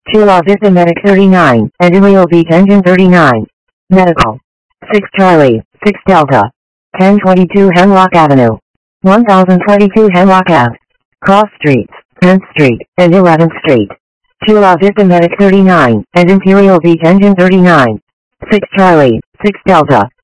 Chula Vista Medic 39, Edilio Beach Engine 39. Medical. 6 Charlie, 6 Delta. 1022 Hemlock Avenue. 1022 Hemlock Ave. Cross Streets, 10th Street, and 11th Street. Chula Vista Medic 39, and Imperial Beach Engine 39. 6 Charlie, 6 Delta.